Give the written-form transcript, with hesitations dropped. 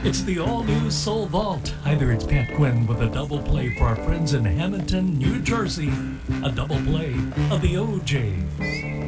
It's the all-new Soul Vault. Hi there, it's Pat Quinn with a double play for our friends in Hamilton, New Jersey. A double play of the OJs.